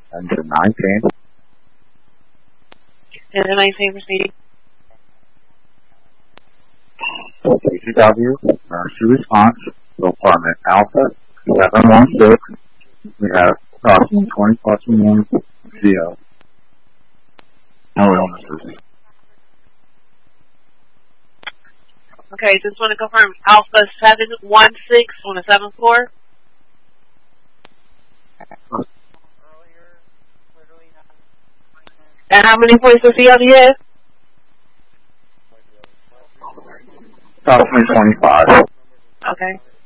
And to 19. And the 19 proceed. KCW, emergency response to apartment Alpha 716. We have approximately 20 plus minutes CO. No illnesses. Okay, just want to confirm Alpha 716 on the 7th floor. And how many points of CO do you have? Approximately 25. Okay.